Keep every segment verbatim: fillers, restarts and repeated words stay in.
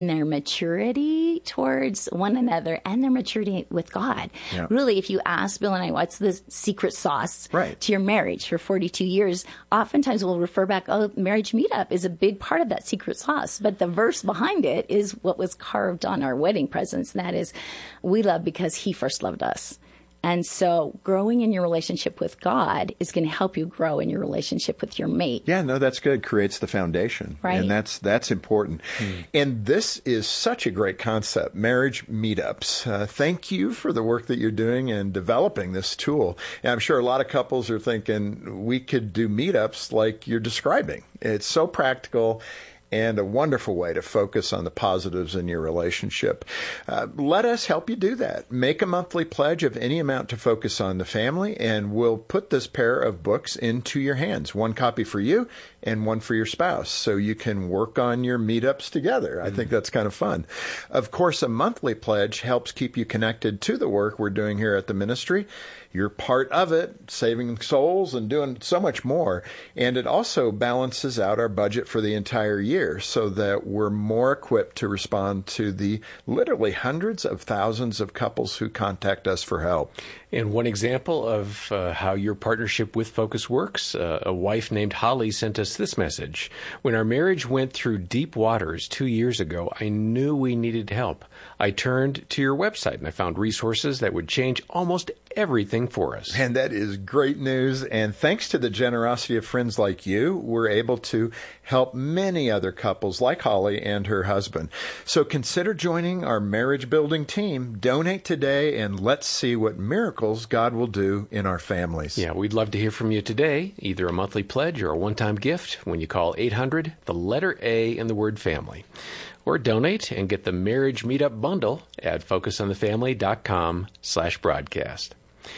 their maturity towards one another and their maturity with God. Yeah. Really, if you ask Bill and I, what's the secret sauce right. to your marriage for forty-two years, oftentimes we'll refer back, oh, marriage meetup is a big part of that secret sauce. But the verse behind it is what was carved on our wedding presents. And that is, we love because he first loved us. And so growing in your relationship with God is going to help you grow in your relationship with your mate. Yeah, no, that's good. Creates the foundation. Right. And that's that's important. Mm. And this is such a great concept, marriage meetups. Uh, thank you for the work that you're doing in developing this tool. And I'm sure a lot of couples are thinking we could do meetups like you're describing. It's so practical and a wonderful way to focus on the positives in your relationship. Uh, let us help you do that. Make a monthly pledge of any amount to focus on the family, and we'll put this pair of books into your hands. One copy for you and one for your spouse, so you can work on your meetups together. I mm-hmm. think that's kind of fun. Of course, a monthly pledge helps keep you connected to the work we're doing here at the ministry. You're part of it, saving souls and doing so much more. And it also balances out our budget for the entire year so that we're more equipped to respond to the literally hundreds of thousands of couples who contact us for help. And one example of uh, how your partnership with Focus works, uh, a wife named Holly sent us this message. When our marriage went through deep waters two years ago, I knew we needed help. I turned to your website and I found resources that would change almost everything for us. And that is great news. And thanks to the generosity of friends like you, we're able to help many other couples like Holly and her husband. So consider joining our marriage building team. Donate today and let's see what miracles God will do in our families. Yeah, we'd love to hear from you today, either a monthly pledge or a one-time gift when you call eight hundred, the letter A in the word family. Or donate and get the Marriage Meetup Bundle at focusonthefamily.com slash broadcast.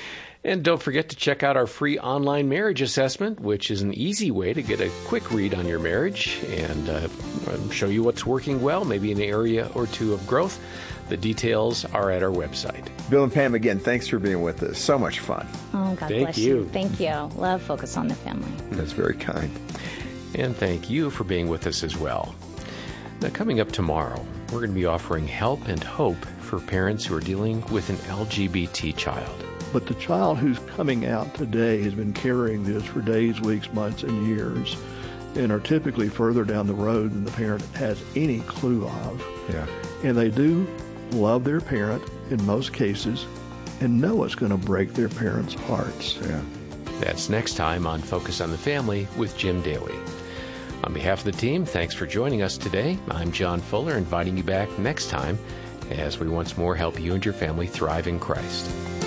And don't forget to check out our free online marriage assessment, which is an easy way to get a quick read on your marriage and uh, show you what's working well, maybe an area or two of growth. The details are at our website. Bill and Pam, again, thanks for being with us. So much fun. Oh, God Thank bless you. you. Thank you. Love Focus on the Family. That's very kind. And thank you for being with us as well. Now, coming up tomorrow, we're going to be offering help and hope for parents who are dealing with an L G B T child. But the child who's coming out today has been carrying this for days, weeks, months, and years, and are typically further down the road than the parent has any clue of. Yeah. And they do love their parent in most cases and know it's going to break their parents' hearts. Yeah. That's next time on Focus on the Family with Jim Daly. On behalf of the team, thanks for joining us today. I'm John Fuller, inviting you back next time as we once more help you and your family thrive in Christ.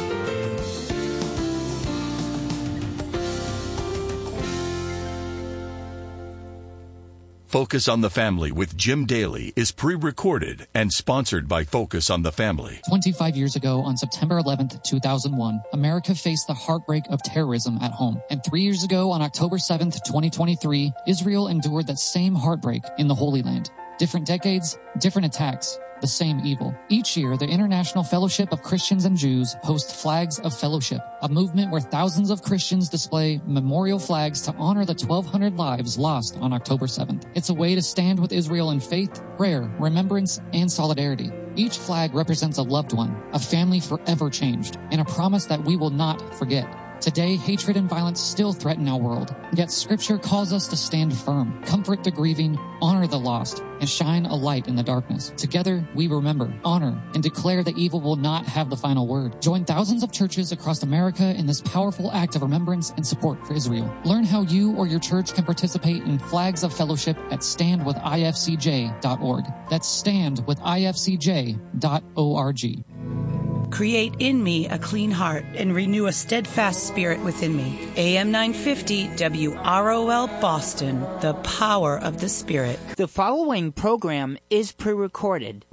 Focus on the Family with Jim Daly is pre-recorded and sponsored by Focus on the Family. twenty-five years ago, on September eleventh, two thousand one, America faced the heartbreak of terrorism at home. And three years ago, on October seventh, twenty twenty-three, Israel endured that same heartbreak in the Holy Land. Different decades, different attacks, the same evil. Each year, the International Fellowship of Christians and Jews hosts Flags of Fellowship, a movement where thousands of Christians display memorial flags to honor the twelve hundred lives lost on October seventh. It's a way to stand with Israel in faith, prayer, remembrance, and solidarity. Each flag represents a loved one, a family forever changed, and a promise that we will not forget. Today, hatred and violence still threaten our world, yet Scripture calls us to stand firm, comfort the grieving, honor the lost, and shine a light in the darkness. Together, we remember, honor, and declare that evil will not have the final word. Join thousands of churches across America in this powerful act of remembrance and support for Israel. Learn how you or your church can participate in Flags of Fellowship at stand with I F C J dot org. That's stand with I F C J dot org. Create in me a clean heart and renew a steadfast spirit within me. A M nine fifty W R O L Boston, the power of the Spirit. The following program is pre-recorded.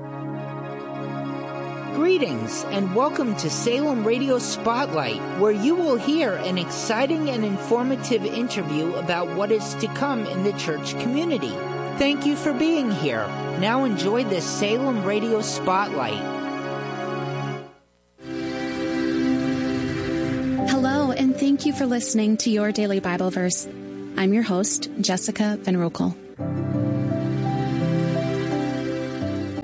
Greetings and welcome to Salem Radio Spotlight, where you will hear an exciting and informative interview about what is to come in the church community. Thank you for being here. Now enjoy this Salem Radio Spotlight. Hello, and thank you for listening to Your Daily Bible Verse. I'm your host, Jessica Van Rokel.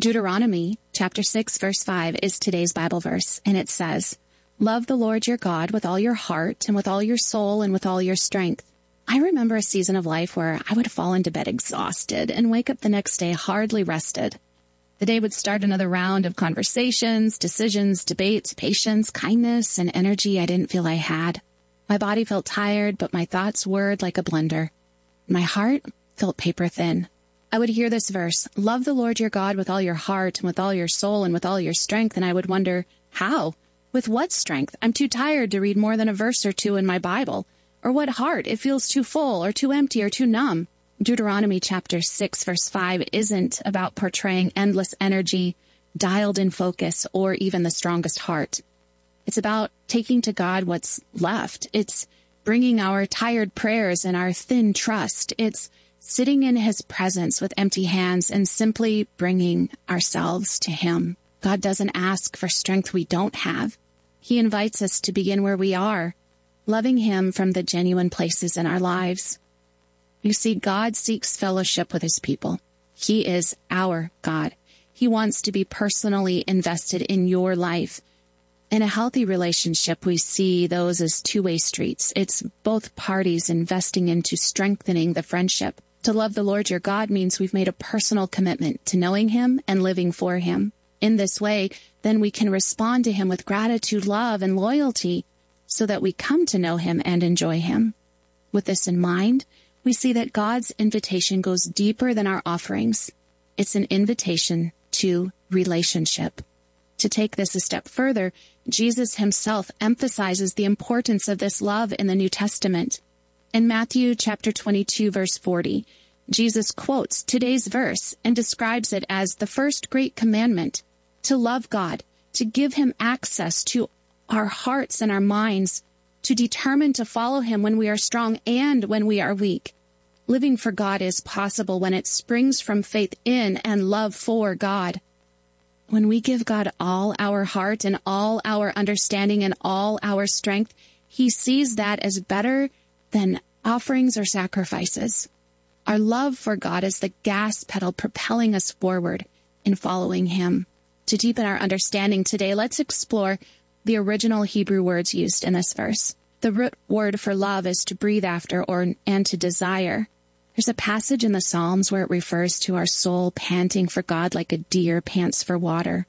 Deuteronomy chapter six, verse five is today's Bible verse, and it says, "Love the Lord your God with all your heart and with all your soul and with all your strength." I remember a season of life where I would fall into bed exhausted and wake up the next day hardly rested. The day would start another round of conversations, decisions, debates, patience, kindness, and energy I didn't feel I had. My body felt tired, but my thoughts whirred like a blender. My heart felt paper thin. I would hear this verse, "Love the Lord your God with all your heart and with all your soul and with all your strength," and I would wonder, how? With what strength? I'm too tired to read more than a verse or two in my Bible. Or what heart? It feels too full or too empty or too numb. Deuteronomy chapter six, verse five isn't about portraying endless energy, dialed in focus, or even the strongest heart. It's about taking to God what's left. It's bringing our tired prayers and our thin trust. It's sitting in his presence with empty hands and simply bringing ourselves to him. God doesn't ask for strength we don't have. He invites us to begin where we are, loving him from the genuine places in our lives. You see, God seeks fellowship with his people. He is our God. He wants to be personally invested in your life. In a healthy relationship, we see those as two-way streets. It's both parties investing into strengthening the friendship. To love the Lord your God means we've made a personal commitment to knowing him and living for him. In this way, then we can respond to him with gratitude, love, and loyalty so that we come to know him and enjoy him. With this in mind, we see that God's invitation goes deeper than our offerings. It's an invitation to relationship. To take this a step further, Jesus himself emphasizes the importance of this love in the New Testament. In Matthew chapter twenty-two, verse forty, Jesus quotes today's verse and describes it as the first great commandment, to love God, to give him access to our hearts and our minds, to determine to follow him when we are strong and when we are weak. Living for God is possible when it springs from faith in and love for God. When we give God all our heart and all our understanding and all our strength, he sees that as better than offerings or sacrifices. Our love for God is the gas pedal propelling us forward in following him. To deepen our understanding today, let's explore the original Hebrew words used in this verse. The root word for love is to breathe after or and to desire. There's a passage in the Psalms where it refers to our soul panting for God like a deer pants for water.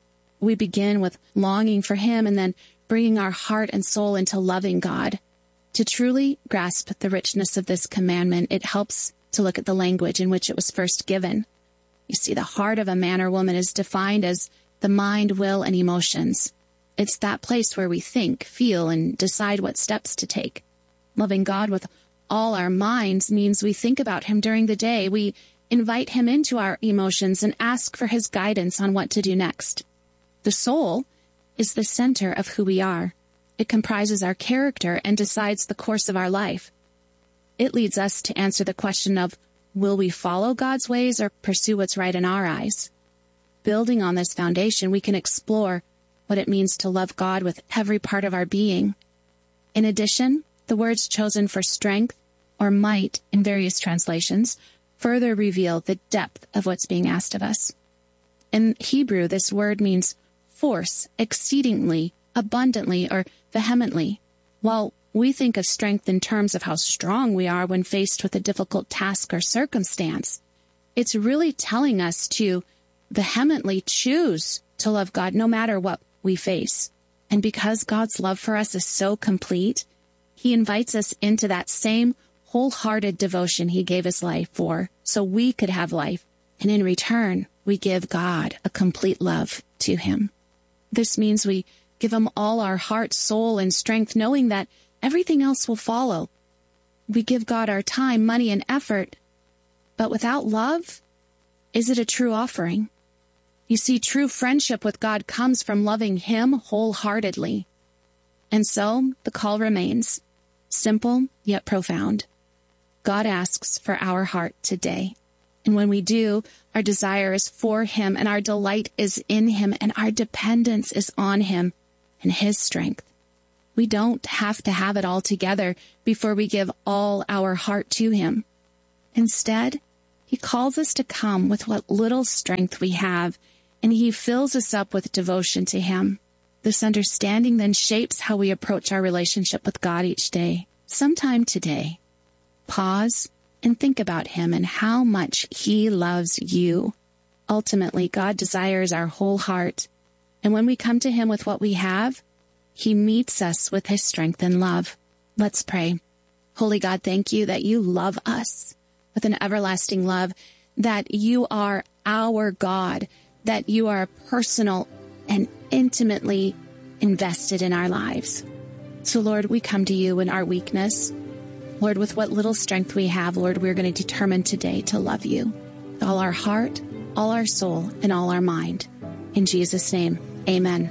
We begin with longing for him and then bringing our heart and soul into loving God. To truly grasp the richness of this commandment, it helps to look at the language in which it was first given. You see, the heart of a man or woman is defined as the mind, will, and emotions. It's that place where we think, feel, and decide what steps to take. Loving God with all our minds means we think about him during the day. We invite him into our emotions and ask for his guidance on what to do next. The soul is the center of who we are. It comprises our character and decides the course of our life. It leads us to answer the question of, will we follow God's ways or pursue what's right in our eyes? Building on this foundation, we can explore what it means to love God with every part of our being. In addition, the words chosen for strength or might in various translations further reveal the depth of what's being asked of us. In Hebrew, this word means force, exceedingly, abundantly, or vehemently. While we think of strength in terms of how strong we are when faced with a difficult task or circumstance, it's really telling us to vehemently choose to love God no matter what we face. And because God's love for us is so complete, he invites us into that same wholehearted devotion he gave his life for so we could have life. And in return, we give God a complete love to him. This means we give him all our heart, soul, and strength, knowing that everything else will follow. We give God our time, money, and effort. But without love, is it a true offering? You see, true friendship with God comes from loving him wholeheartedly. And so the call remains, simple yet profound. God asks for our heart today. And when we do, our desire is for him, and our delight is in him, and our dependence is on him and his strength. We don't have to have it all together before we give all our heart to him. Instead, He calls us to come with what little strength we have, and he fills us up with devotion to him. This understanding then shapes how we approach our relationship with God each day. Sometime today, pause and think about him and how much he loves you. Ultimately, God desires our whole heart, and when we come to him with what we have, he meets us with his strength and love. Let's pray. Holy God, thank you that you love us with an everlasting love, that you are our God, that you are personal and intimately invested in our lives. So, Lord, we come to you in our weakness. Lord, with what little strength we have, Lord, we're going to determine today to love you with all our heart, all our soul, and all our mind. In Jesus' name, amen.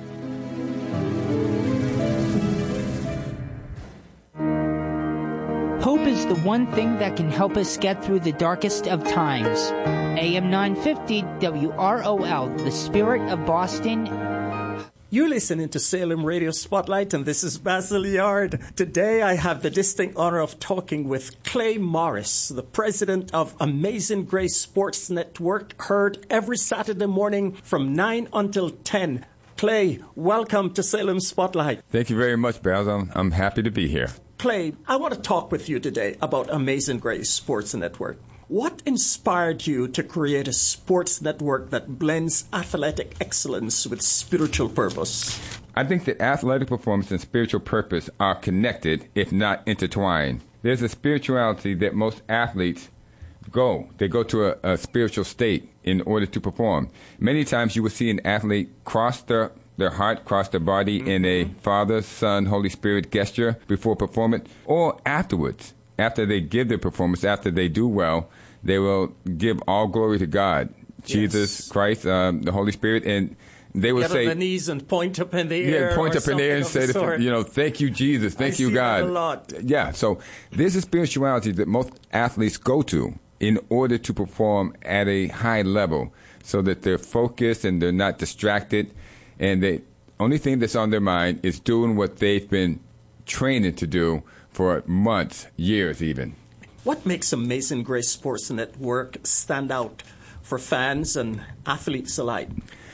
Hope is the one thing that can help us get through the darkest of times. A M nine fifty W R O L, the Spirit of Boston. You're listening to Salem Radio Spotlight, and this is Basil Yard. Today I have the distinct honor of talking with Clay Morris, the president of Amazing Grace Sports Network, heard every Saturday morning from nine until ten. Clay, welcome to Salem Spotlight. Thank you very much, Basil. I'm happy to be here. Clay, I want to talk with you today about Amazing Grace Sports Network. What inspired you to create a sports network that blends athletic excellence with spiritual purpose? I think that athletic performance and spiritual purpose are connected, if not intertwined. There's a spirituality that most athletes go. They go to a, a spiritual state in order to perform. Many times you will see an athlete cross their their heart, cross their body mm-hmm. in a Father, Son, Holy Spirit gesture before performance, or afterwards. After they give their performance, after they do well, they will give all glory to God, yes. Jesus Christ, um, the Holy Spirit, and they will Get say, on the knees and point up in the air. Yeah, point up in the air and say, the, you know, thank you, Jesus, thank I you, see God. That a lot. Yeah, so there's a spirituality that most athletes go to in order to perform at a high level, so that they're focused and they're not distracted, and the only thing that's on their mind is doing what they've been training to do for months, years even. What makes Amazing Grace Sports Network stand out for fans and athletes alike?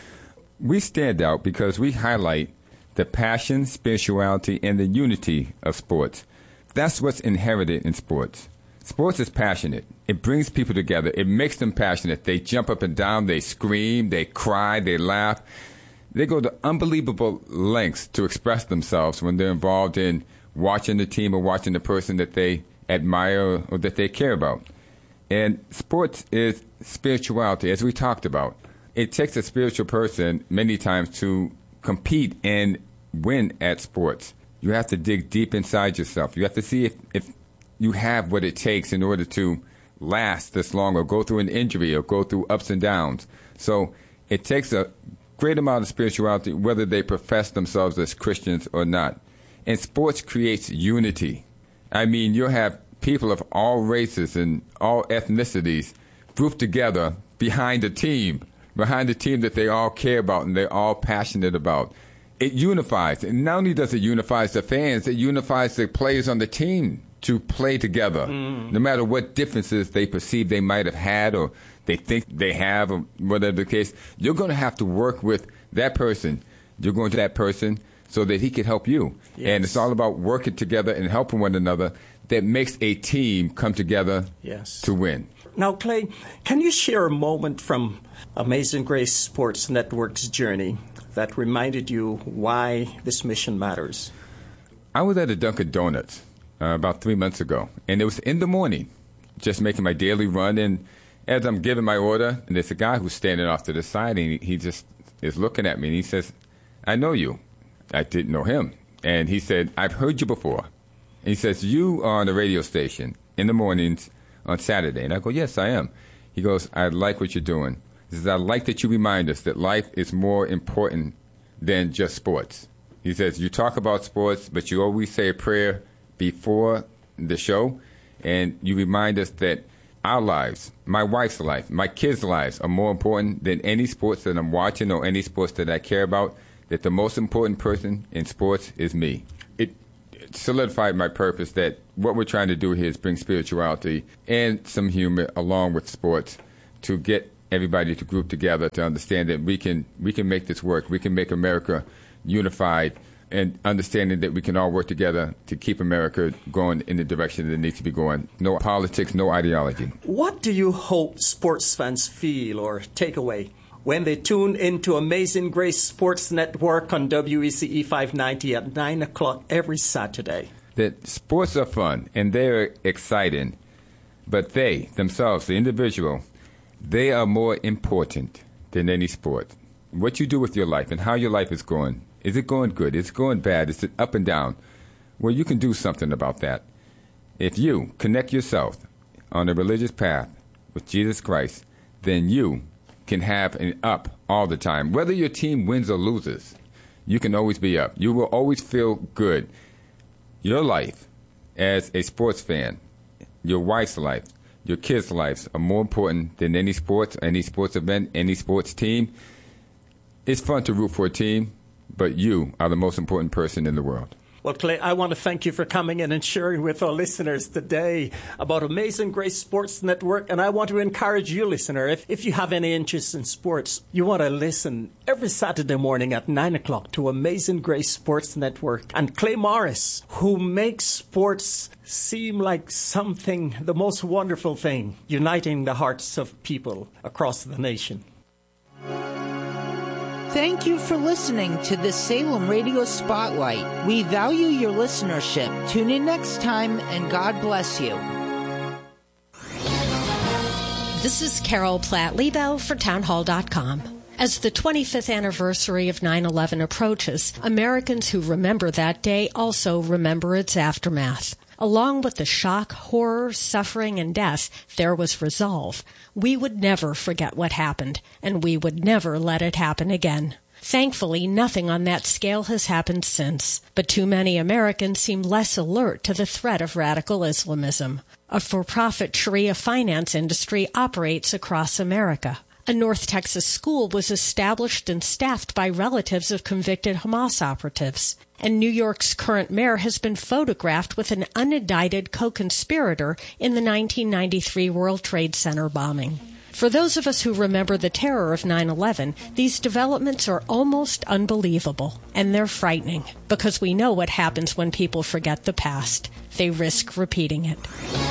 We stand out because we highlight the passion, spirituality, and the unity of sports. That's what's inherited in sports. Sports is passionate. It brings people together. It makes them passionate. They jump up and down. They scream. They cry. They laugh. They go to unbelievable lengths to express themselves when they're involved in watching the team or watching the person that they admire or that they care about. And sports is spirituality, as we talked about. It takes a spiritual person many times to compete and win at sports. You have to dig deep inside yourself. You have to see if, if you have what it takes in order to last this long or go through an injury or go through ups and downs. So it takes a great amount of spirituality, whether they profess themselves as Christians or not. And sports creates unity. I mean, you'll have people of all races and all ethnicities grouped together behind a team, behind a team that they all care about and they're all passionate about. It unifies. And not only does it unify the fans, it unifies the players on the team to play together, mm. no matter what differences they perceive they might have had or they think they have, or whatever the case. You're going to have to work with that person. You're going to that person so that he can help you. Yes. And it's all about working together and helping one another that makes a team come together yes. to win. Now, Clay, can you share a moment from Amazing Grace Sports Network's journey that reminded you why this mission matters? I was at a Dunkin' Donuts uh, about three months ago, and it was in the morning, just making my daily run. And as I'm giving my order, and there's a guy who's standing off to the side, and he, he just is looking at me, and he says, I know you. I didn't know him. And he said, I've heard you before. And he says, you are on the radio station in the mornings on Saturday. And I go, yes, I am. He goes, I like what you're doing. He says, I like that you remind us that life is more important than just sports. He says, you talk about sports, but you always say a prayer before the show, and you remind us that our lives, my wife's life, my kids' lives are more important than any sports that I'm watching or any sports that I care about, that the most important person in sports is me. It solidified my purpose that what we're trying to do here is bring spirituality and some humor along with sports to get everybody to group together to understand that we can we can make this work. We can make America unified, and understanding that we can all work together to keep America going in the direction that it needs to be going. No politics, no ideology. What do you hope sports fans feel or take away when they tune into Amazing Grace Sports Network on W E C E five ninety at nine o'clock every Saturday? That sports are fun and they're exciting, but they, themselves, the individual, they are more important than any sport. What you do with your life and how your life is going. Is it going good? Is it going bad? Is it up and down? Well, you can do something about that. If you connect yourself on a religious path with Jesus Christ, then you can have an up all the time. Whether your team wins or loses, you can always be up. You will always feel good. Your life as a sports fan, your wife's life, your kids' lives are more important than any sports, any sports event, any sports team. It's fun to root for a team, but you are the most important person in the world. Well, Clay, I want to thank you for coming in and sharing with our listeners today about Amazing Grace Sports Network. And I want to encourage you, listener, if, if you have any interest in sports, you want to listen every Saturday morning at nine o'clock to Amazing Grace Sports Network. And Clay Morris, who makes sports seem like something, the most wonderful thing, uniting the hearts of people across the nation. Thank you for listening to the Salem Radio Spotlight. We value your listenership. Tune in next time, and God bless you. This is Carol Platt-Lebo for townhall dot com. As the twenty-fifth anniversary of nine eleven approaches, Americans who remember that day also remember its aftermath. Along with the shock, horror, suffering, and death, there was resolve. We would never forget what happened, and we would never let it happen again. Thankfully, nothing on that scale has happened since, but too many Americans seem less alert to the threat of radical Islamism. A for-profit Sharia finance industry operates across America. A North Texas school was established and staffed by relatives of convicted Hamas operatives. And New York's current mayor has been photographed with an unindicted co-conspirator in the nineteen ninety-three World Trade Center bombing. For those of us who remember the terror of nine eleven, these developments are almost unbelievable. And they're frightening, because we know what happens when people forget the past. They risk repeating it.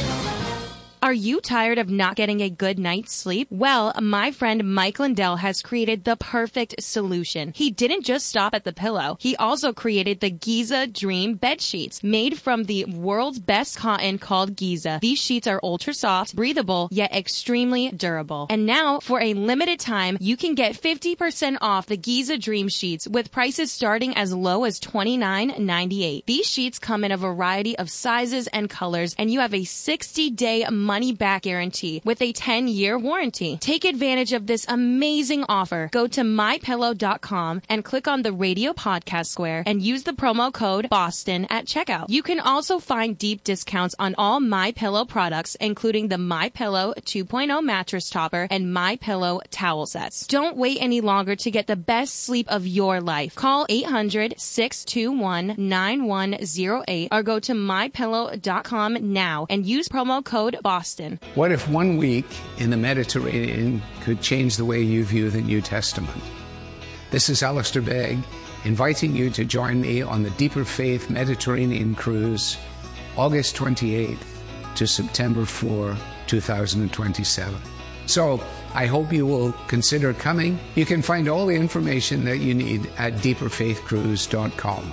Are you tired of not getting a good night's sleep? Well, my friend Mike Lindell has created the perfect solution. He didn't just stop at the pillow. He also created the Giza Dream bed sheets, made from the world's best cotton called Giza. These sheets are ultra soft, breathable, yet extremely durable. And now, for a limited time, you can get fifty percent off the Giza Dream sheets with prices starting as low as twenty-nine ninety-eight. These sheets come in a variety of sizes and colors, and you have a sixty-day money-back guarantee with a ten-year warranty. Take advantage of this amazing offer. Go to my pillow dot com and click on the radio podcast square and use the promo code BOSTON at checkout. You can also find deep discounts on all MyPillow products, including the MyPillow two point oh mattress topper and MyPillow towel sets. Don't wait any longer to get the best sleep of your life. Call eight hundred, six two one, nine one zero eight or go to my pillow dot com now and use promo code BOSTON. What if one week in the Mediterranean could change the way you view the New Testament? This is Alistair Begg, inviting you to join me on the Deeper Faith Mediterranean Cruise, August twenty-eighth to September fourth, two thousand twenty-seven. So, I hope you will consider coming. You can find all the information that you need at deeper faith cruise dot com.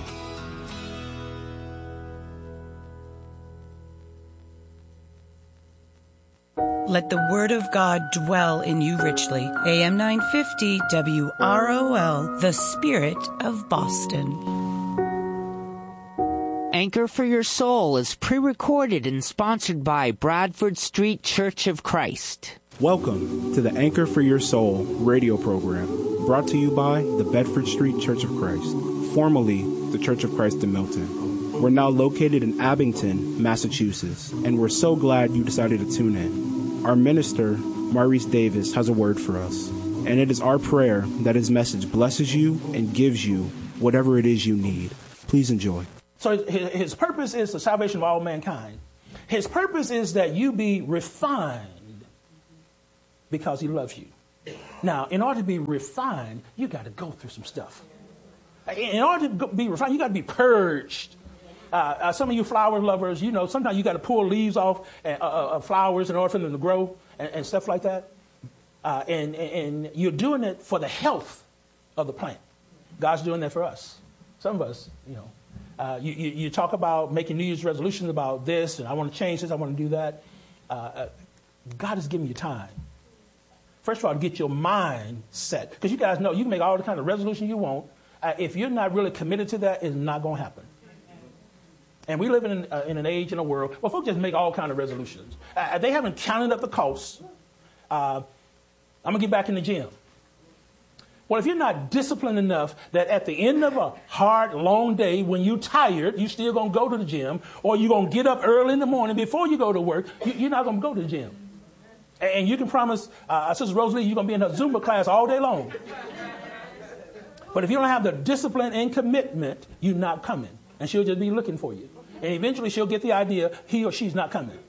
Let the word of God dwell in you richly. A M nine fifty W R O L, the Spirit of Boston. Anchor for Your Soul is pre-recorded and sponsored by Bradford Street Church of Christ. Welcome to the Anchor for Your Soul radio program, brought to you by the Bedford Street Church of Christ, formerly the Church of Christ in Milton. We're now located in Abington, Massachusetts, and we're so glad you decided to tune in. Our minister, Maurice Davis, has a word for us, and it is our prayer that his message blesses you and gives you whatever it is you need. Please enjoy. So his, his purpose is the salvation of all mankind. His purpose is that you be refined because he loves you. Now, in order to be refined, you got to go through some stuff. In order to be refined, you got to be purged. Uh, uh, some of you flower lovers, you know, sometimes you got to pull leaves off uh, uh, of flowers in order for them to grow and, and stuff like that. Uh, and, and you're doing it for the health of the plant. God's doing that for us. Some of us, you know, uh, you, you, you talk about making New Year's resolutions about this, and I want to change this, I want to do that. Uh, uh, God is giving you time. First of all, to get your mind set. Because you guys know you can make all the kind of resolutions you want. Uh, if you're not really committed to that, it's not going to happen. And we live in, uh, in an age, in a world, where folks just make all kind of resolutions. Uh, they haven't counted up the costs. Uh, I'm going to get back in the gym. Well, if you're not disciplined enough that at the end of a hard, long day, when you're tired, you're still going to go to the gym, or you're going to get up early in the morning before you go to work, you, you're not going to go to the gym. And you can promise uh, Sister Rosalie you're going to be in her Zumba class all day long. But if you don't have the discipline and commitment, you're not coming. And she'll just be looking for you. And eventually she'll get the idea he or she's not coming.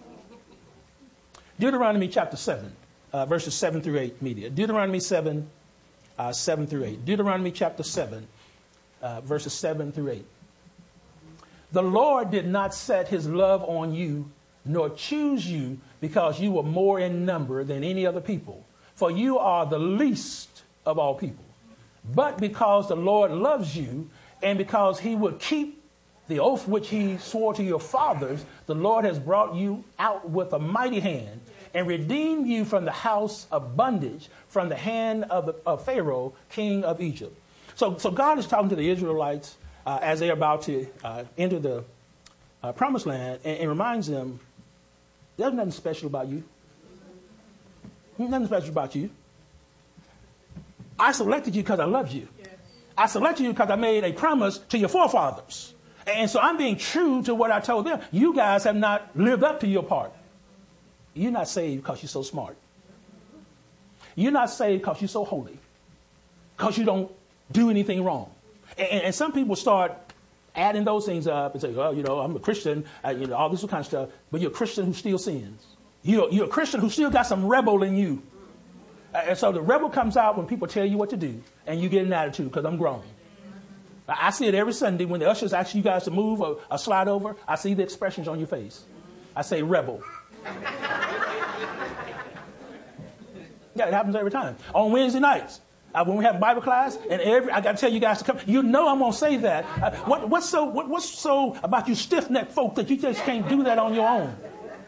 Deuteronomy chapter seven, uh, verses seven through eight, media. Deuteronomy seven, uh, seven through eight. Deuteronomy chapter seven, uh, verses seven through eight. The Lord did not set his love on you, nor choose you, because you were more in number than any other people. For you are the least of all people. But because the Lord loves you, and because he would keep the oath which he swore to your fathers, the Lord has brought you out with a mighty hand and redeemed you from the house of bondage, from the hand of, the, of Pharaoh, king of Egypt. So, so God is talking to the Israelites uh, as they're about to uh, enter the uh, promised land, and, and reminds them, there's nothing special about you. Nothing special about you. I selected you because I loved you. I selected you because I made a promise to your forefathers. And so I'm being true to what I told them. You guys have not lived up to your part. You're not saved because you're so smart. You're not saved because you're so holy. Because you don't do anything wrong. And, and some people start adding those things up and say, well, you know, I'm a Christian, uh, you know, all this kind of stuff. But you're a Christian who still sins. You're, you're a Christian who still got some rebel in you. Uh, and so the rebel comes out when people tell you what to do. And you get an attitude because I'm grown. I see it every Sunday when the ushers ask you guys to move or, or slide over. I see the expressions on your face. I say rebel. Yeah, it happens every time. On Wednesday nights, uh, when we have Bible class, and every I got to tell you guys to come. You know I'm gonna say that. Uh, what, what's so what, what's so about you stiff-necked folk that you just can't do that on your own?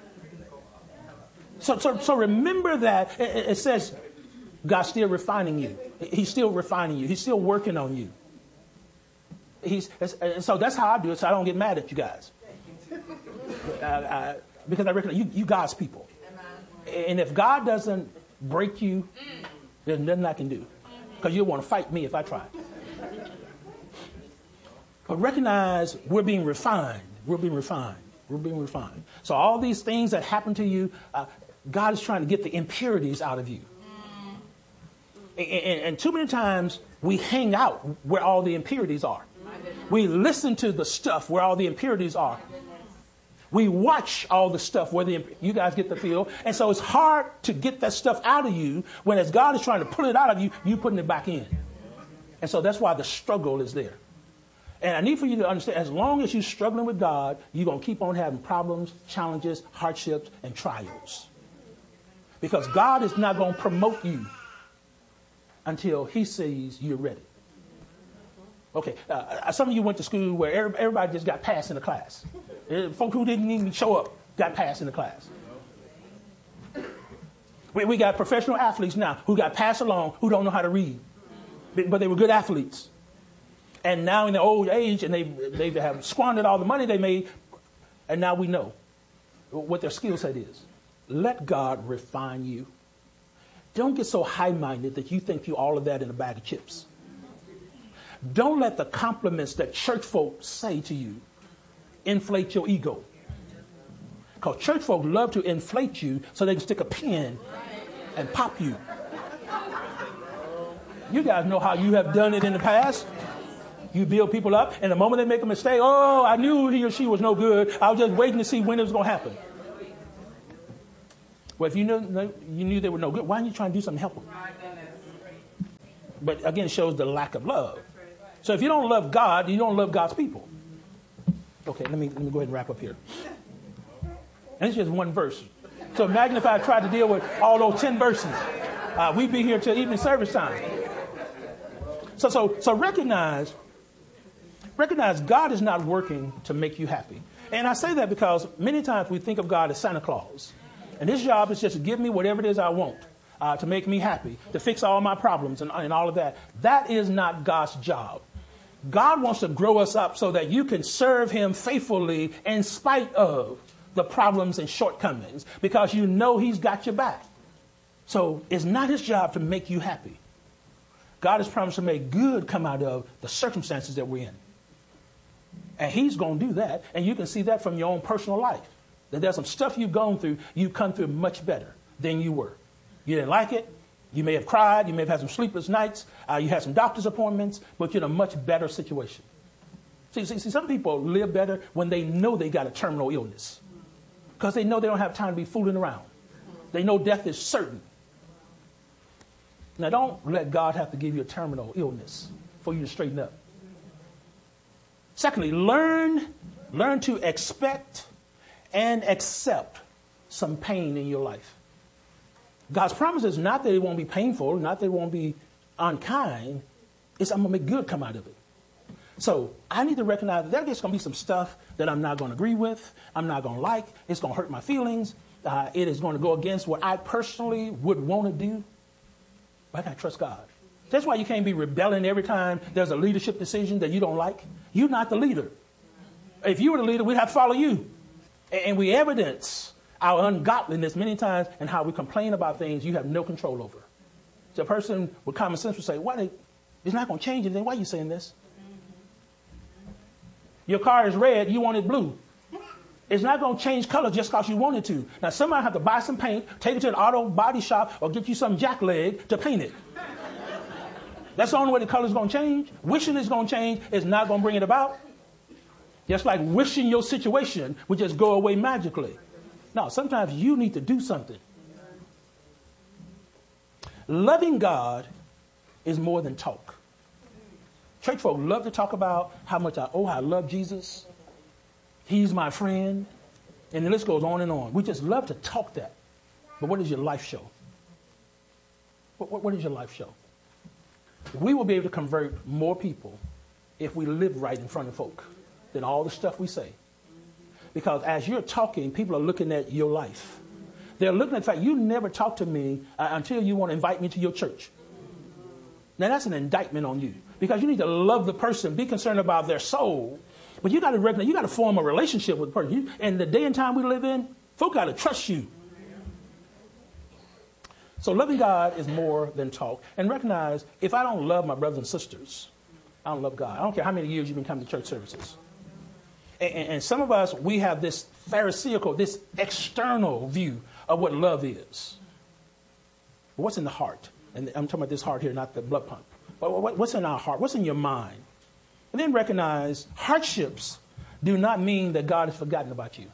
So so so remember that it, it says God's still refining you. He's still refining you. He's still working on you. He's, and so that's how I do it, so I don't get mad at you guys. Uh, uh, because I recognize you, you God's people. And if God doesn't break you, there's nothing I can do. Because you'll want to fight me if I try. But recognize we're being refined. We're being refined. We're being refined. So all these things that happen to you, uh, God is trying to get the impurities out of you. And, and, and too many times we hang out where all the impurities are. We listen to the stuff where all the impurities are. We watch all the stuff where the you guys get the feel. And so it's hard to get that stuff out of you when as God is trying to pull it out of you, you putting it back in. And so that's why the struggle is there. And I need for you to understand, as long as you're struggling with God, you're going to keep on having problems, challenges, hardships, and trials. Because God is not going to promote you until he sees you're ready. Okay, uh, some of you went to school where everybody just got passed in the class. Folk who didn't even show up got passed in the class. We, we got professional athletes now who got passed along who don't know how to read, but they were good athletes. And now in their old age, and they they have squandered all the money they made, and now we know what their skill set is. Let God refine you. Don't get so high-minded that you think you all of that in a bag of chips. Don't let the compliments that church folk say to you inflate your ego. Because church folk love to inflate you so they can stick a pin and pop you. You guys know how you have done it in the past. You build people up, and the moment they make a mistake, oh, I knew he or she was no good. I was just waiting to see when it was going to happen. Well, if you knew, you knew they were no good, why aren't you trying to do something to help them? But again, it shows the lack of love. So if you don't love God, you don't love God's people. Okay, let me let me go ahead and wrap up here. And it's just one verse. So imagine if I tried to deal with all those ten verses. Uh, we'd be here till evening service time. So so so recognize, recognize God is not working to make you happy. And I say that because many times we think of God as Santa Claus. And his job is just to give me whatever it is I want, uh, to make me happy, to fix all my problems and, and all of that. That is not God's job. God wants to grow us up so that you can serve him faithfully in spite of the problems and shortcomings, because you know he's got your back. So it's not his job to make you happy. God has promised to make good come out of the circumstances that we're in. And he's going to do that. And you can see that from your own personal life. That there's some stuff you've gone through, you've come through much better than you were. You didn't like it. You may have cried. You may have had some sleepless nights. Uh, you had some doctor's appointments, but you're in a much better situation. See, see, see, some people live better when they know they got a terminal illness, because they know they don't have time to be fooling around. They know death is certain. Now, don't let God have to give you a terminal illness for you to straighten up. Secondly, learn, learn to expect and accept some pain in your life. God's promise is not that it won't be painful, not that it won't be unkind. It's I'm going to make good come out of it. So I need to recognize that there's going to be some stuff that I'm not going to agree with, I'm not going to like, it's going to hurt my feelings, uh, it is going to go against what I personally would want to do. But I got to trust God. That's why you can't be rebelling every time there's a leadership decision that you don't like. You're not the leader. If you were the leader, we'd have to follow you. And we evidence our ungodliness many times and how we complain about things you have no control over. So a person with common sense would say, "Why they, it's not going to change anything. Why are you saying this? Your car is red, you want it blue. It's not going to change color just because you want it to. Now, somebody have to buy some paint, take it to an auto body shop, or get you some jackleg to paint it. That's the only way the color is going to change. Wishing it's going to change is not going to bring it about. Just like wishing your situation would just go away magically. No, sometimes you need to do something. Loving God is more than talk. Church folk love to talk about how much I, oh, I love Jesus. He's my friend. And the list goes on and on. We just love to talk that. But what does your life show? What, what, what does your life show? We will be able to convert more people if we live right in front of folk than all the stuff we say. Because as you're talking, people are looking at your life. They're looking at the fact you never talk to me uh, until you want to invite me to your church. Now that's an indictment on you, because you need to love the person, be concerned about their soul. But you got to recognize, you got to form a relationship with the person. You, and the day and time we live in, folk got to trust you. So loving God is more than talk. And recognize, if I don't love my brothers and sisters, I don't love God. I don't care how many years you've been coming to church services. And, and, and some of us, we have this pharisaical, this external view of what love is. But what's in the heart? And I'm talking about this heart here, not the blood pump. But what's in our heart? What's in your mind? And then recognize hardships do not mean that God has forgotten about you.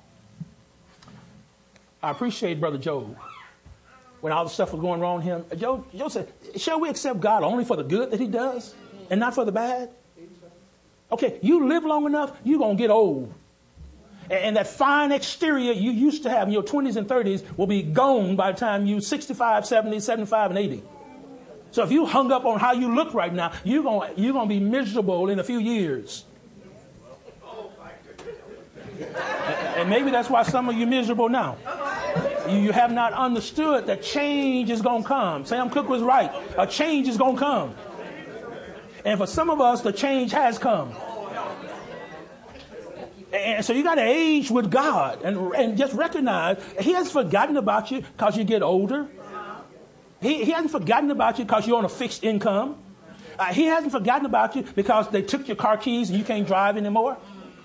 I appreciate Brother Job. When all the stuff was going wrong with him, Job, Job said, shall we accept God only for the good that he does and not for the bad? Okay, you live long enough, you're going to get old. And, and that fine exterior you used to have in your twenties and thirties will be gone by the time you're sixty-five, seventy, seventy-five, and eighty. So if you hung up on how you look right now, you're going you're going to be miserable in a few years. And, and maybe that's why some of you are miserable now. You, you have not understood that change is going to come. Sam Cooke was right. A change is going to come. And for some of us, the change has come. And so you got to age with God and, and just recognize he hasn't forgotten about you because you get older. He, he hasn't forgotten about you because you're on a fixed income. Uh, he hasn't forgotten about you because they took your car keys and you can't drive anymore.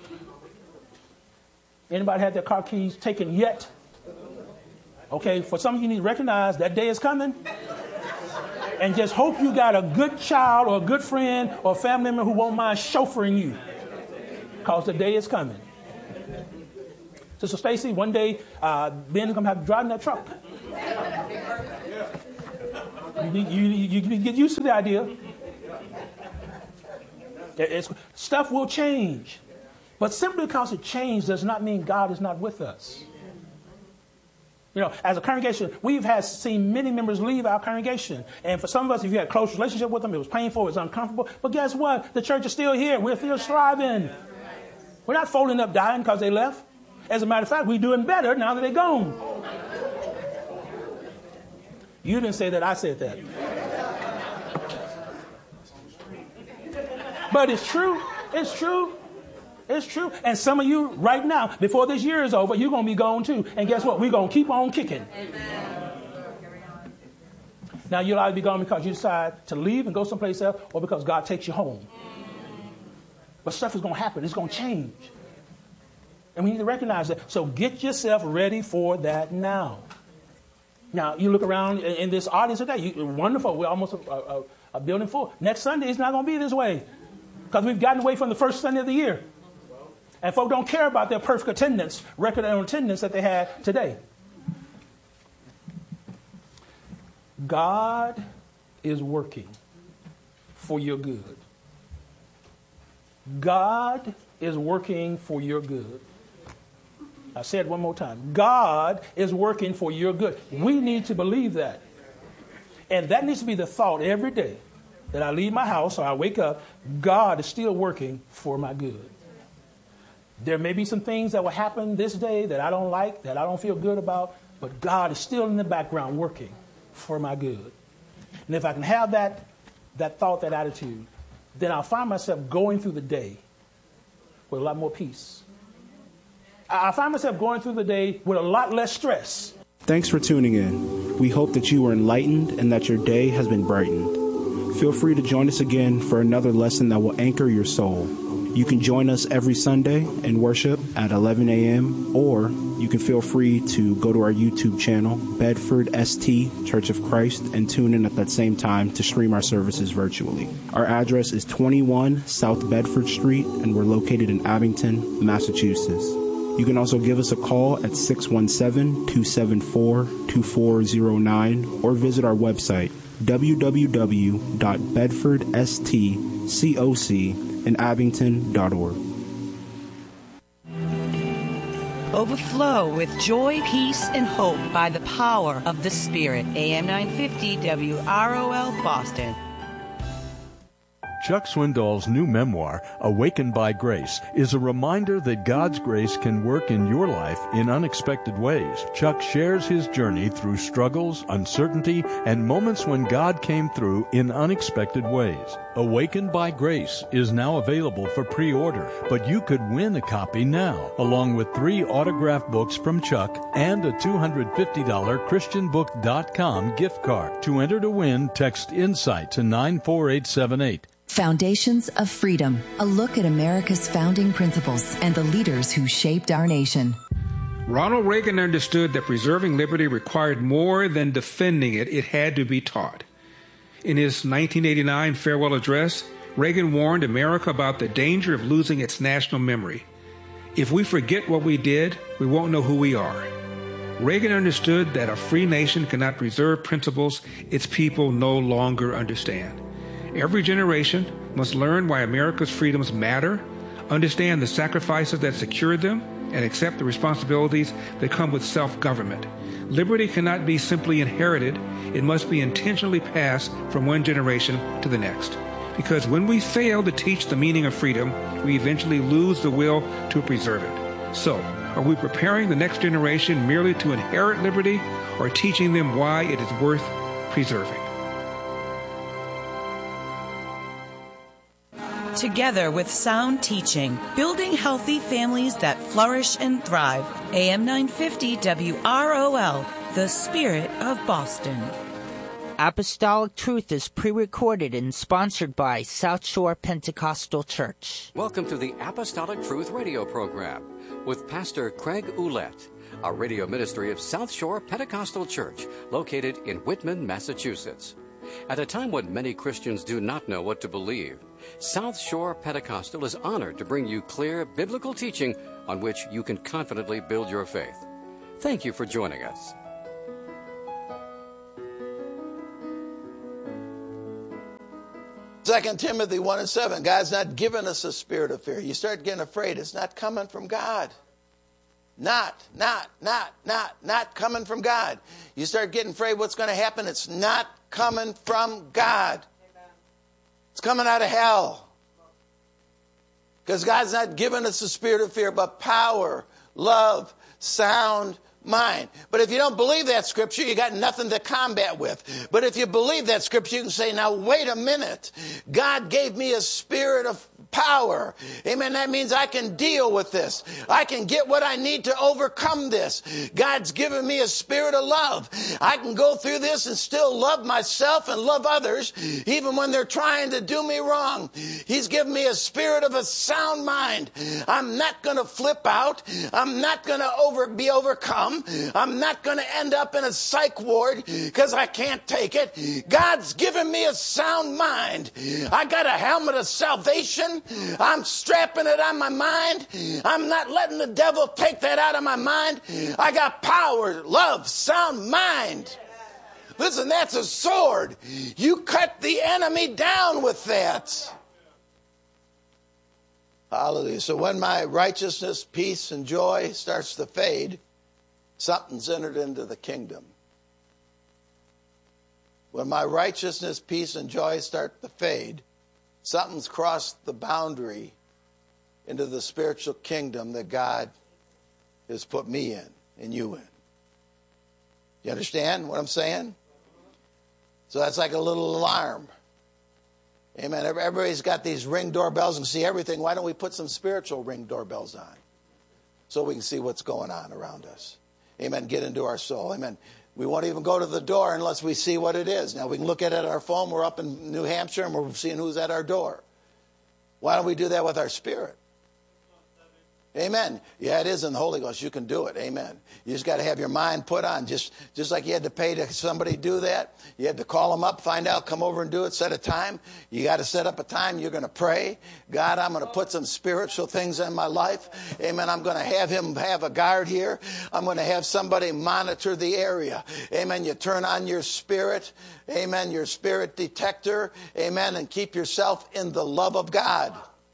Anybody had their car keys taken yet? Okay, for some of you, you need to recognize that day is coming. And just hope you got a good child or a good friend or family member who won't mind chauffeuring you. Because the day is coming. Sister Stacy, one day, uh, Ben's going to have to drive in that truck. You, you, you, you get used to the idea. It's, stuff will change. But simply because it changed does not mean God is not with us. You know, as a congregation, we've had seen many members leave our congregation. And for some of us, if you had a close relationship with them, it was painful, it was uncomfortable. But guess what? The church is still here. We're still striving. We're not folding up dying because they left. As a matter of fact, we're doing better now that they're gone. You didn't say that, I said that. But it's true. It's true. It's true. And some of you right now, before this year is over, you're going to be gone too. And guess what? We're going to keep on kicking. Amen. Now, you'll either be gone because you decide to leave and go someplace else or because God takes you home. But stuff is going to happen. It's going to change. And we need to recognize that. So get yourself ready for that now. Now, you look around in this audience today. You, wonderful. We're almost a, a, a building full. Next Sunday, it's not going to be this way. Because we've gotten away from the first Sunday of the year. And folk don't care about their perfect attendance, record of attendance that they had today. God is working for your good. God is working for your good. I said one more time. God is working for your good. We need to believe that. And that needs to be the thought every day that I leave my house or I wake up. God is still working for my good. There may be some things that will happen this day that I don't like, that I don't feel good about, but God is still in the background working for my good. And if I can have that, that thought, that attitude, then I'll find myself going through the day with a lot more peace. I find myself going through the day with a lot less stress. Thanks for tuning in. We hope that you were enlightened and that your day has been brightened. Feel free to join us again for another lesson that will anchor your soul. You can join us every Sunday in worship at eleven a.m. or you can feel free to go to our YouTube channel, Bedford S T Church of Christ, and tune in at that same time to stream our services virtually. Our address is twenty-one South Bedford Street, and we're located in Abington, Massachusetts. You can also give us a call at six one seven, two seven four, two four zero nine or visit our website, w w w dot bedford s t coc in abington dot org. Overflow with joy, peace, and hope by the power of the Spirit. A M nine fifty W R O L Boston. Chuck Swindoll's new memoir, Awakened by Grace, is a reminder that God's grace can work in your life in unexpected ways. Chuck shares his journey through struggles, uncertainty, and moments when God came through in unexpected ways. Awakened by Grace is now available for pre-order, but you could win a copy now, along with three autographed books from Chuck and a two hundred fifty dollars christian book dot com gift card. To enter to win, text INSIGHT to nine four eight seven eight. Foundations of Freedom, a look at America's founding principles and the leaders who shaped our nation. Ronald Reagan understood that preserving liberty required more than defending it. It had to be taught. In his nineteen eighty-nine farewell address, Reagan warned America about the danger of losing its national memory. If we forget what we did, we won't know who we are. Reagan understood that a free nation cannot preserve principles its people no longer understand. Every generation must learn why America's freedoms matter, understand the sacrifices that secured them, and accept the responsibilities that come with self-government. Liberty cannot be simply inherited. It must be intentionally passed from one generation to the next. Because when we fail to teach the meaning of freedom, we eventually lose the will to preserve it. So, are we preparing the next generation merely to inherit liberty, or teaching them why it is worth preserving? Together with sound teaching, building healthy families that flourish and thrive. A M nine fifty W R O L, the Spirit of Boston. Apostolic Truth is pre-recorded and sponsored by South Shore Pentecostal Church. Welcome to the Apostolic Truth radio program with Pastor Craig Ouellette, a radio ministry of South Shore Pentecostal Church located in Whitman, Massachusetts. At a time when many Christians do not know what to believe, South Shore Pentecostal is honored to bring you clear biblical teaching on which you can confidently build your faith. Thank you for joining us. Second Timothy one and seven, God's not given us a spirit of fear. You start getting afraid, it's not coming from God. Not, not, not, not, not coming from God. You start getting afraid what's going to happen, it's not coming from God. It's coming out of hell. Because God's not given us a spirit of fear, but power, love, sound mind. But if you don't believe that scripture, you got nothing to combat with. But if you believe that scripture, you can say, now wait a minute. God gave me a spirit of power. Amen. That means I can deal with this. I can get what I need to overcome this. God's given me a spirit of love. I can go through this and still love myself and love others, even when they're trying to do me wrong. He's given me a spirit of a sound mind. I'm not going to flip out. I'm not going to over, be overcome. I'm not going to end up in a psych ward because I can't take it. God's given me a sound mind. I got a helmet of salvation. I'm strapping it on my mind. I'm not letting the devil take that out of my mind. I got power, love, sound mind. Listen, that's a sword. You cut the enemy down with that. Hallelujah. So when my righteousness, peace, and joy starts to fade, something's entered into the kingdom. When my righteousness, peace, and joy start to fade, something's crossed the boundary into the spiritual kingdom that God has put me in and you in. You understand what I'm saying? So that's like a little alarm. Amen. Everybody's got these ring doorbells and see everything. Why don't we put some spiritual ring doorbells on so we can see what's going on around us? Amen. Get into our soul. Amen. We won't even go to the door unless we see what it is. Now, we can look at it on our phone. We're up in New Hampshire, and we're seeing who's at our door. Why don't we do that with our spirit? Amen. Yeah, it is in the Holy Ghost. You can do it. Amen. You just got to have your mind put on. Just just like you had to pay to somebody do that. You had to call them up, find out, come over and do it, set a time. You got to set up a time. You're going to pray. God, I'm going to put some spiritual things in my life. Amen. I'm going to have him have a guard here. I'm going to have somebody monitor the area. Amen. You turn on your spirit. Amen. Your spirit detector. Amen. And keep yourself in the love of God.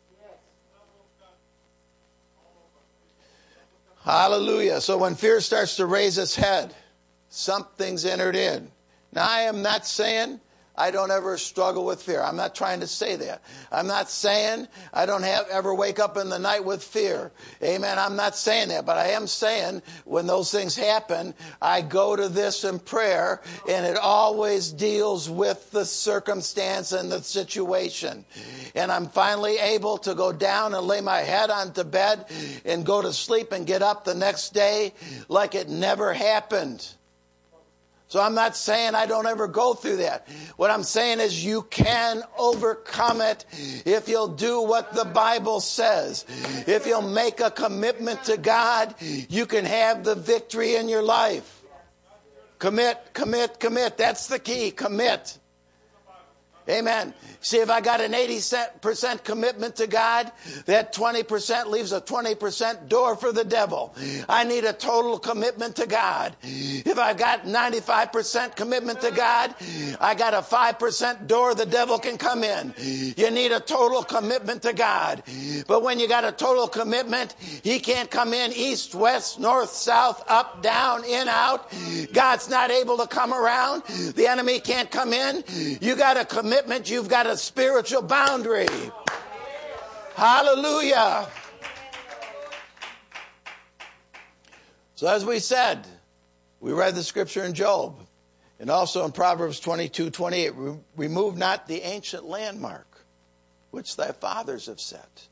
Hallelujah. So when fear starts to raise its head, something's entered in. Now, I am not saying I don't ever struggle with fear. I'm not trying to say that. I'm not saying I don't have ever wake up in the night with fear. Amen. I'm not saying that. But I am saying when those things happen, I go to this in prayer, and it always deals with the circumstance and the situation. And I'm finally able to go down and lay my head onto bed and go to sleep and get up the next day like it never happened. So I'm not saying I don't ever go through that. What I'm saying is you can overcome it if you'll do what the Bible says. If you'll make a commitment to God, you can have the victory in your life. Commit, commit, commit. That's the key. Commit. Amen. See, if I got an eighty percent commitment to God, that twenty percent leaves a twenty percent door for the devil. I need a total commitment to God. If I got ninety-five percent commitment to God, I got a five percent door the devil can come in. You need a total commitment to God. But when you got a total commitment, he can't come in east, west, north, south, up, down, in, out. God's not able to come around. The enemy can't come in. You got a commitment. You've got a spiritual boundary. Hallelujah. So as we said, we read the scripture in Job and also in Proverbs twenty-two twenty-eight, remove not the ancient landmark which thy fathers have set.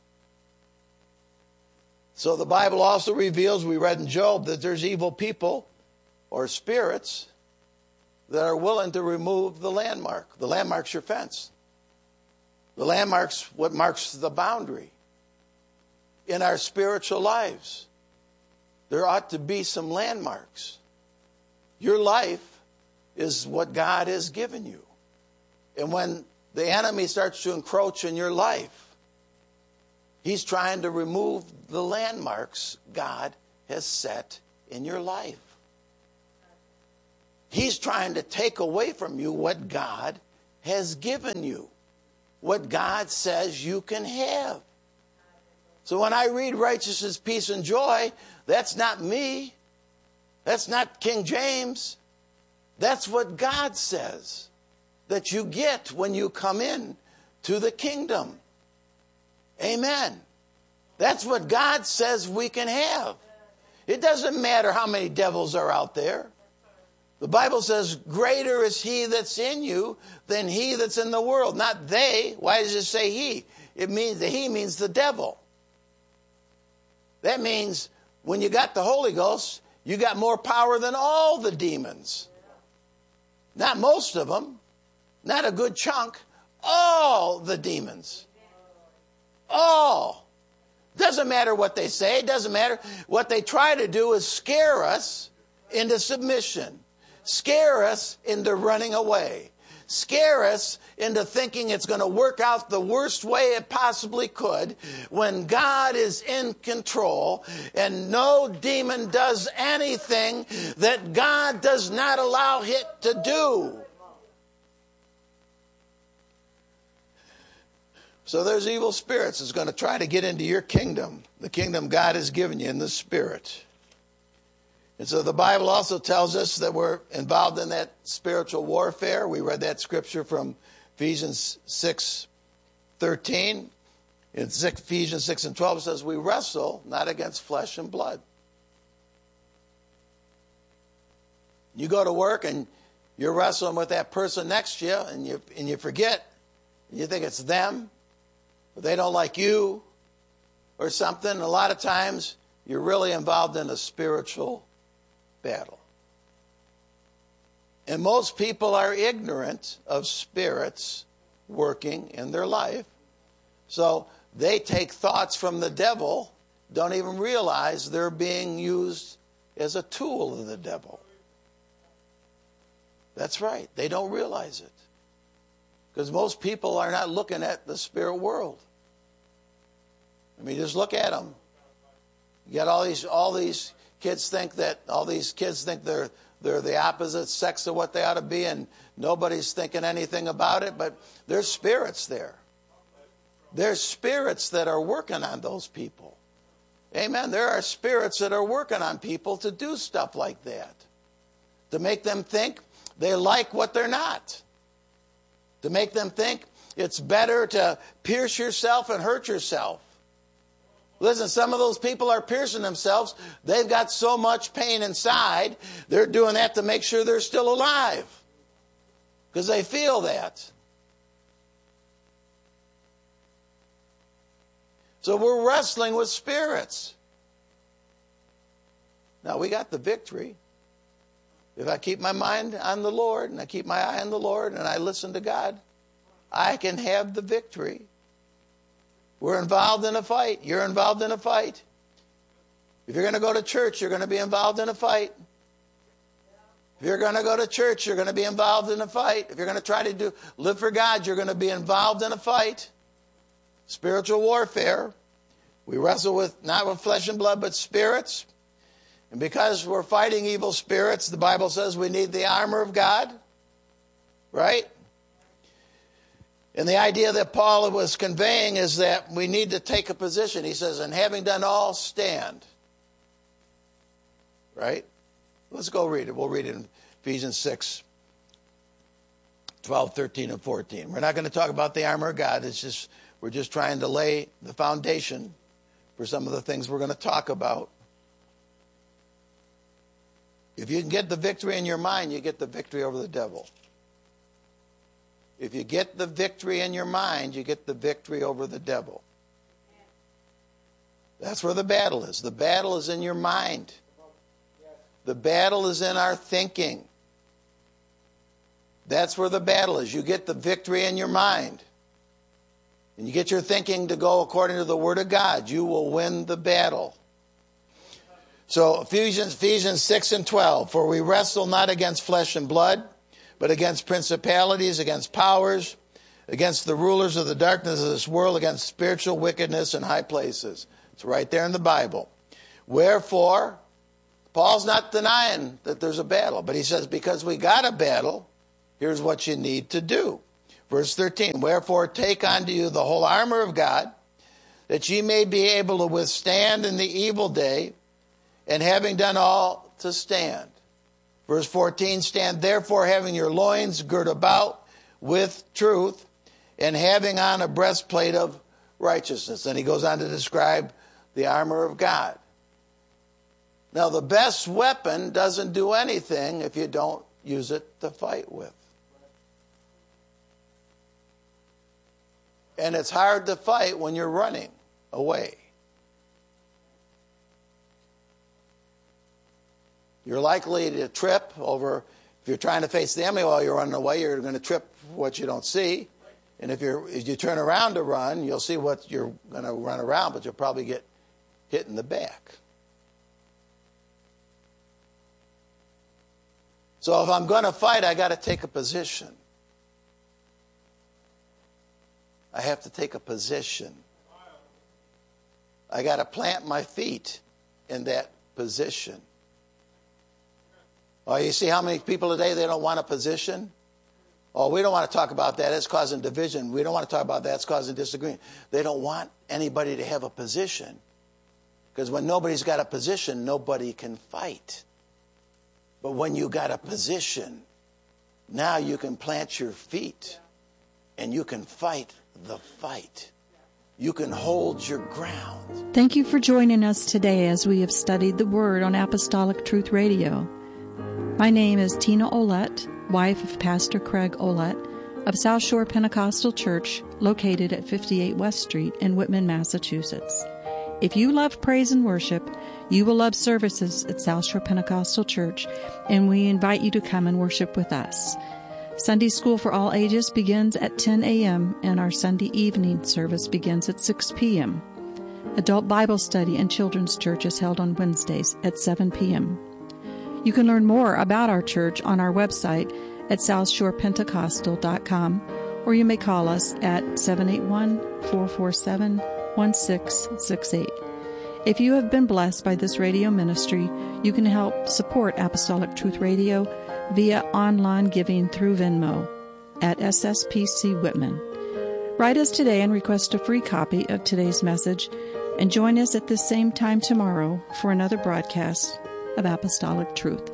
So the Bible also reveals, we read in Job, that there's evil people or spirits that are willing to remove the landmark. The landmark's your fence. The landmark's what marks the boundary. In our spiritual lives, there ought to be some landmarks. Your life is what God has given you. And when the enemy starts to encroach in your life, he's trying to remove the landmarks God has set in your life. He's trying to take away from you what God has given you, what God says you can have. So when I read righteousness, peace, and joy, that's not me. That's not King James. That's what God says that you get when you come in to the kingdom. Amen. That's what God says we can have. It doesn't matter how many devils are out there. The Bible says, greater is he that's in you than he that's in the world. Not they. Why does it say he? It means that he means the devil. That means when you got the Holy Ghost, you got more power than all the demons. Not most of them. Not a good chunk. All the demons. All. Doesn't matter what they say. It doesn't matter. What they try to do is scare us into submission. Scare us into running away. Scare us into thinking it's going to work out the worst way it possibly could when God is in control and no demon does anything that God does not allow it to do. So there's evil spirits that's going to try to get into your kingdom, the kingdom God has given you in the spirit. And so the Bible also tells us that we're involved in that spiritual warfare. We read that scripture from Ephesians six thirteen. In Ephesians six and twelve it says, we wrestle not against flesh and blood. You go to work and you're wrestling with that person next to you and you, and you forget, and you think it's them, or they don't like you or something. A lot of times you're really involved in a spiritual battle. And most people are ignorant of spirits working in their life. So they take thoughts from the devil, don't even realize they're being used as a tool of the devil. That's right. They don't realize it. Because most people are not looking at the spirit world. I mean, just look at them. You got all these, all these kids think that, all these kids think they're, they're the opposite sex of what they ought to be, and nobody's thinking anything about it, but there's spirits there. There's spirits that are working on those people. Amen. There are spirits that are working on people to do stuff like that. To make them think they like what they're not. To make them think it's better to pierce yourself and hurt yourself. Listen, some of those people are piercing themselves. They've got so much pain inside, they're doing that to make sure they're still alive. Because they feel that. So we're wrestling with spirits. Now, we got the victory. If I keep my mind on the Lord, and I keep my eye on the Lord, and I listen to God, I can have the victory. We're involved in a fight. You're involved in a fight. If you're going to go to church, you're going to be involved in a fight. If you're going to go to church, you're going to be involved in a fight. If you're going to try to do live for God, you're going to be involved in a fight. Spiritual warfare. We wrestle with not with flesh and blood, but spirits. And because we're fighting evil spirits, the Bible says we need the armor of God. Right? And the idea that Paul was conveying is that we need to take a position. He says, and having done all, stand. Right? Let's go read it. We'll read it in Ephesians six, twelve, thirteen, and fourteen. We're not going to talk about the armor of God. It's just, we're just trying to lay the foundation for some of the things we're going to talk about. If you can get the victory in your mind, you get the victory over the devil. If you get the victory in your mind, you get the victory over the devil. That's where the battle is. The battle is in your mind. The battle is in our thinking. That's where the battle is. You get the victory in your mind. And you get your thinking to go according to the Word of God. You will win the battle. So Ephesians, Ephesians six and twelve. For we wrestle not against flesh and blood, but against principalities, against powers, against the rulers of the darkness of this world, against spiritual wickedness in high places. It's right there in the Bible. Wherefore, Paul's not denying that there's a battle, but he says, because we got a battle, here's what you need to do. Verse thirteen, wherefore take unto you the whole armor of God, that ye may be able to withstand in the evil day, and having done all, to stand. Verse fourteen, stand therefore having your loins girt about with truth, and having on a breastplate of righteousness. And he goes on to describe the armor of God. Now, the best weapon doesn't do anything if you don't use it to fight with. And it's hard to fight when you're running away. You're likely to trip over, if you're trying to face the enemy while you're running away, you're going to trip what you don't see. And if, you're, if you turn around to run, you'll see what you're going to run around, but you'll probably get hit in the back. So if I'm going to fight, I got to take a position. I have to take a position. I got to plant my feet in that position. Oh, you see how many people today, they don't want a position? Oh, we don't want to talk about that. It's causing division. We don't want to talk about that. It's causing disagreement. They don't want anybody to have a position. Because when nobody's got a position, nobody can fight. But when you got a position, now you can plant your feet and you can fight the fight. You can hold your ground. Thank you for joining us today as we have studied the Word on Apostolic Truth Radio. My name is Tina Olette, wife of Pastor Craig Olette of South Shore Pentecostal Church, located at fifty-eight West Street in Whitman, Massachusetts. If you love praise and worship, you will love services at South Shore Pentecostal Church, and we invite you to come and worship with us. Sunday School for all ages begins at ten a.m., and our Sunday evening service begins at six p.m. Adult Bible Study and Children's Church is held on Wednesdays at seven p.m. You can learn more about our church on our website at south shore pentecostal dot com, or you may call us at seven eight one, four four seven, one six six eight. If you have been blessed by this radio ministry, you can help support Apostolic Truth Radio via online giving through Venmo at S S P C Whitman. Write us today and request a free copy of today's message, and join us at the same time tomorrow for another broadcast of Apostolic Truth.